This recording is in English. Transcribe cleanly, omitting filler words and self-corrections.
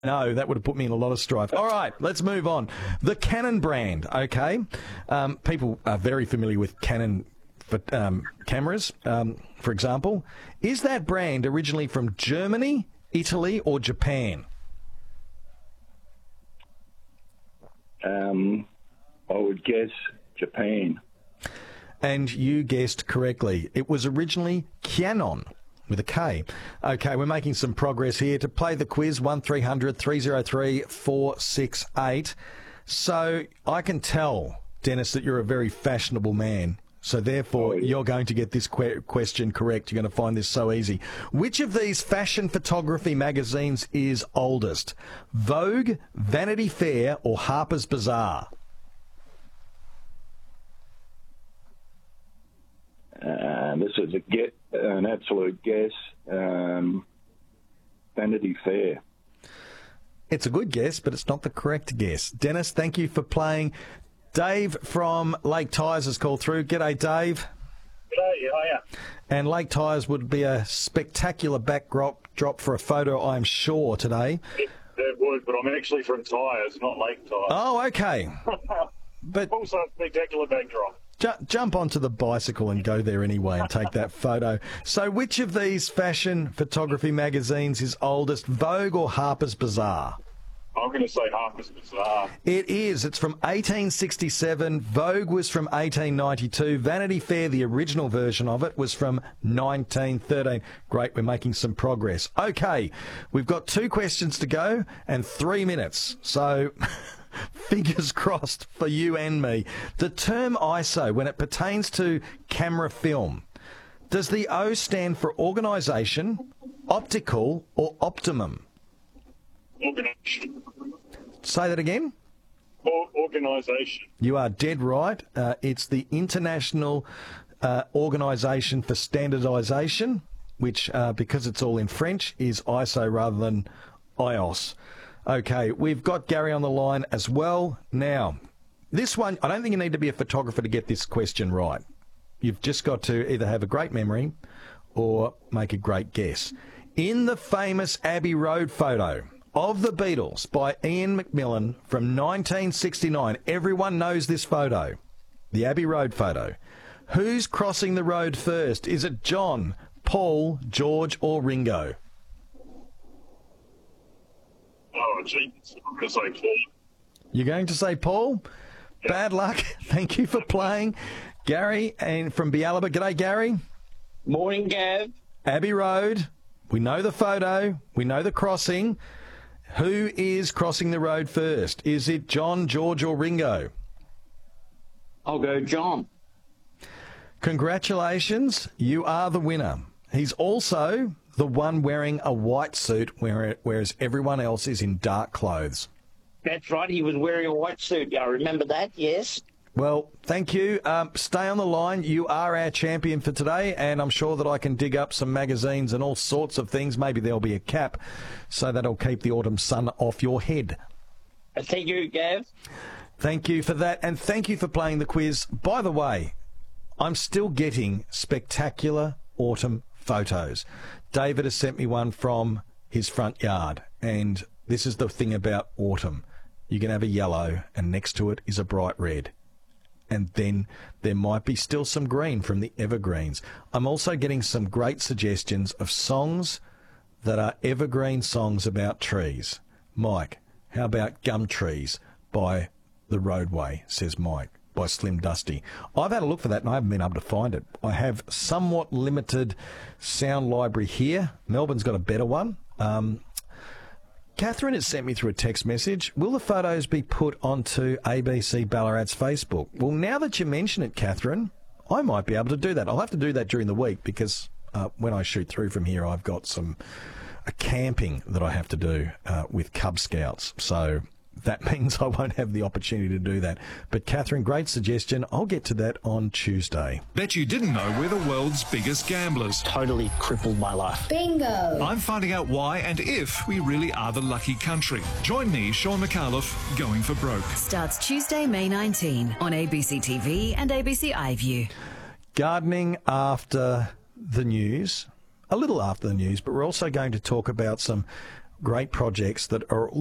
No, that would have put me in a lot of strife. All right, let's move on. The Canon brand, okay? People are very familiar with Canon cameras, for example. Is that brand originally from Germany, Italy, or Japan? I would guess Japan. And you guessed correctly. It was originally Canon with a K. Okay, we're making some progress here. To play the quiz, 1300 303 468. So I can tell, Dennis, that you're a very fashionable man. So therefore, you're going to get this question correct. You're going to find this so easy. Which of these fashion photography magazines is oldest? Vogue, Vanity Fair, or Harper's Bazaar? This is an absolute guess. Vanity Fair. It's a good guess, but it's not the correct guess. Dennis, thank you for playing. Dave from Lake Tyers has called through. G'day, Dave. G'day, how are you? And Lake Tyers would be a spectacular backdrop for a photo, I'm sure, today. It would, but I'm actually from Tyers, not Lake Tyers. Oh, okay. But also a spectacular backdrop. Jump onto the bicycle and go there anyway and take that photo. So which of these fashion photography magazines is oldest, Vogue or Harper's Bazaar? I'm going to say Harper's Bazaar. It is. It's from 1867. Vogue was from 1892. Vanity Fair, the original version of it, was from 1913. Great, we're making some progress. Okay, we've got 2 questions to go and 3 minutes. So fingers crossed for you and me. The term ISO, when it pertains to camera film, does the O stand for organisation, optical, or optimum? Organisation. Say that again? Organisation. You are dead right. It's the International Organisation for Standardisation, which, because it's all in French, is ISO rather than IOS. Okay, we've got Gary on the line as well. Now, this one, I don't think you need to be a photographer to get this question right. You've just got to either have a great memory or make a great guess. In the famous Abbey Road photo of the Beatles by Ian McMillan from 1969, everyone knows this photo, the Abbey Road photo. Who's crossing the road first? Is it John, Paul, George, or Ringo? Oh, gee, I'm going to say Paul. You're going to say Paul? Yep. Bad luck. Thank you for playing. Gary and from Bialaba. G'day, Gary. Morning, Gav. Abbey Road. We know the photo. We know the crossing. Who is crossing the road first? Is it John, George, or Ringo? I'll go John. Congratulations. You are the winner. He's also the one wearing a white suit, whereas everyone else is in dark clothes. That's right. He was wearing a white suit. I remember that, yes. Well, thank you. Stay on the line. You are our champion for today, and I'm sure that I can dig up some magazines and all sorts of things. Maybe there'll be a cap, so that'll keep the autumn sun off your head. Thank you, Gav. Thank you for that, and thank you for playing the quiz. By the way, I'm still getting spectacular autumn photos. David has sent me one from his front yard, and this is the thing about autumn. You can have a yellow, and next to it is a bright red. And then there might be still some green from the evergreens. I'm also getting some great suggestions of songs that are evergreen songs about trees. Mike, how about Gum Trees by The Roadway, says Mike, by Slim Dusty. I've had a look for that and I haven't been able to find it. I have somewhat limited sound library here. Melbourne's got a better one. Catherine has sent me through a text message. Will the photos be put onto ABC Ballarat's Facebook? Well, now that you mention it, Catherine, I might be able to do that. I'll have to do that during the week because when I shoot through from here, I've got a camping that I have to do with Cub Scouts. So that means I won't have the opportunity to do that. But, Catherine, great suggestion. I'll get to that on Tuesday. Bet you didn't know we're the world's biggest gamblers. Totally crippled my life. Bingo! I'm finding out why and if we really are the lucky country. Join me, Sean McAuliffe, Going for Broke. Starts Tuesday, May 19 on ABC TV and ABC iView. Gardening after the news, a little after the news, but we're also going to talk about some great projects that are